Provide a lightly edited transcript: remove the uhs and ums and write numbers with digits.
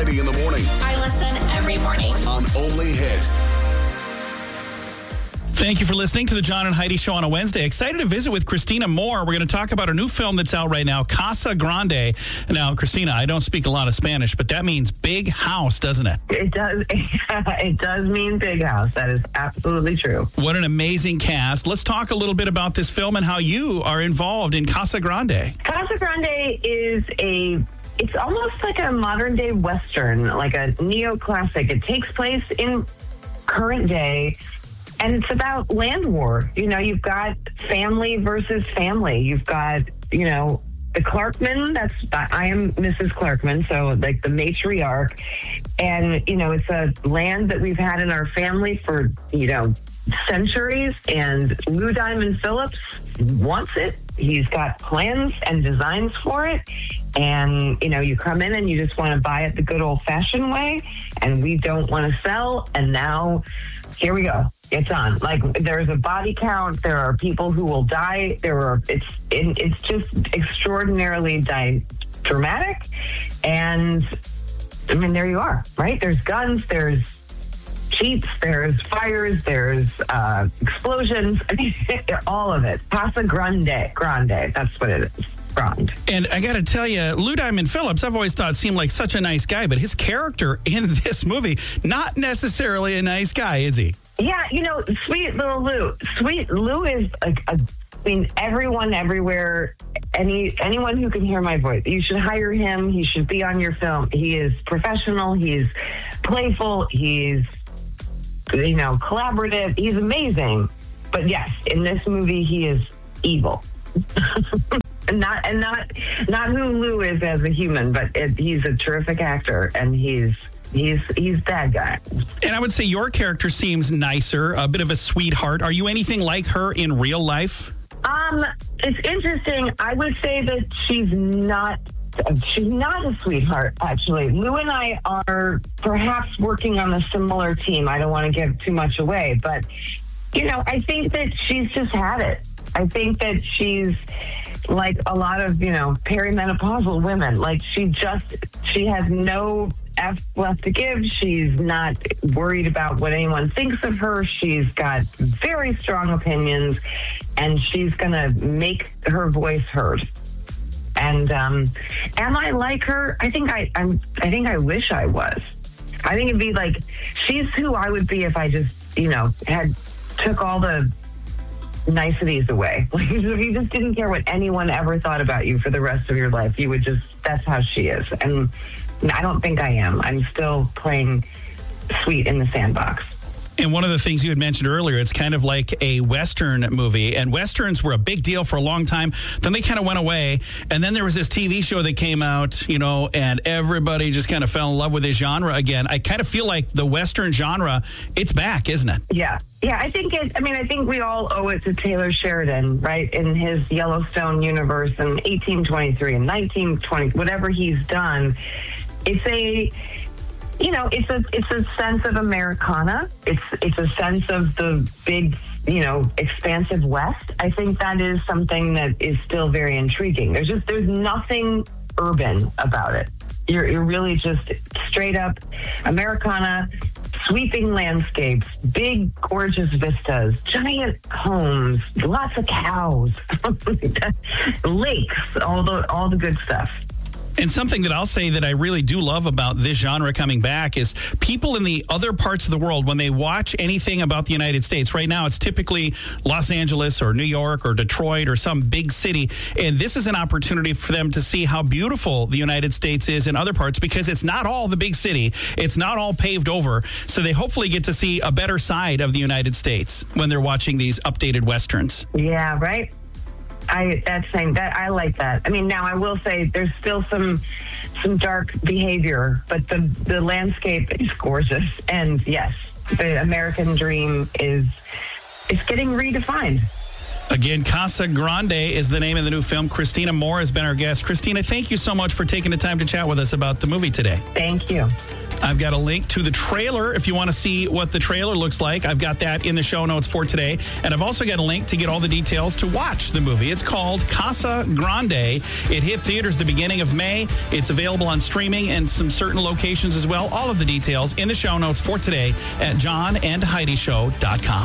Heidi in the morning. I listen every morning. On Only Hit. Thank you for listening to the John and Heidi Show on a Wednesday. Excited to visit with Christina Moore. We're going to talk about a new film that's out right now, Casa Grande. Now, Christina, I don't speak a lot of Spanish, but that means big house, doesn't it? It does. It does mean big house. That is absolutely true. What an amazing cast. Let's talk a little bit about this film and how you are involved in Casa Grande. Casa Grande is it's almost like a modern day Western, like a neoclassic. It takes place in current day. And it's about land war. You know, you've got family versus family. You've got, the Clarkman. I am Mrs. Clarkman, so like the matriarch. And, it's a land that we've had in our family for, centuries. And Lou Diamond Phillips wants it. He's got plans and designs for it. And, you come in and you just want to buy it the good old-fashioned way. And we don't want to sell. And now, here we go. It's on. Like, there's a body count. There are people who will die. It's just extraordinarily dramatic. And, there you are, right? There's guns. There's jeeps. There's fires. There's explosions. All of it. Casa Grande. That's what it is. Grande. And I got to tell you, Lou Diamond Phillips, I've always thought seemed like such a nice guy, but his character in this movie, not necessarily a nice guy, is he? Yeah, sweet little Lou. Sweet Lou is everyone everywhere, anyone who can hear my voice, you should hire him. He should be on your film. He is professional. He's playful. He's, collaborative. He's amazing. But yes, in this movie, he is evil. And not who Lou is as a human, but he's a terrific actor, and he's that guy. And I would say your character seems nicer, a bit of a sweetheart. Are you anything like her in real life? It's interesting. I would say that she's not a sweetheart, actually. Lou and I are perhaps working on a similar team. I don't want to give too much away, but, I think that she's just had it. I think that she's like a lot of, perimenopausal women. Like, she has no F left to give. She's not worried about what anyone thinks of her. She's got very strong opinions, and she's going to make her voice heard. And am I like her? I think I wish I was. I think it'd be like, she's who I would be if I just, took all the niceties away. Like, if you just didn't care what anyone ever thought about you for the rest of your life, you would that's how she is. And I don't think I am. I'm still playing sweet in the sandbox. And one of the things you had mentioned earlier, it's kind of like a Western movie. And Westerns were a big deal for a long time. Then they kind of went away. And then there was this TV show that came out, and everybody just kind of fell in love with this genre again. I kind of feel like the Western genre, it's back, isn't it? Yeah. Yeah, I think we all owe it to Taylor Sheridan, right? In his Yellowstone universe in 1823 and 1920, whatever he's done. It's a sense of Americana. It's a sense of the big, expansive West. I think that is something that is still very intriguing. There's nothing urban about it. You're really just straight up Americana, sweeping landscapes, big, gorgeous vistas, giant homes, lots of cows, lakes, all the good stuff. And something that I'll say that I really do love about this genre coming back is people in the other parts of the world, when they watch anything about the United States, right now it's typically Los Angeles or New York or Detroit or some big city. And this is an opportunity for them to see how beautiful the United States is in other parts, because it's not all the big city. It's not all paved over. So they hopefully get to see a better side of the United States when they're watching these updated Westerns. Yeah, right. I like that. I mean, now I will say there's still some dark behavior, but the landscape is gorgeous. And yes, the American dream is getting redefined. Again, Casa Grande is the name of the new film. Christina Moore has been our guest. Christina, thank you so much for taking the time to chat with us about the movie today. Thank you. I've got a link to the trailer if you want to see what the trailer looks like. I've got that in the show notes for today. And I've also got a link to get all the details to watch the movie. It's called Casa Grande. It hit theaters the beginning of May. It's available on streaming and some certain locations as well. All of the details in the show notes for today at johnandheidishow.com.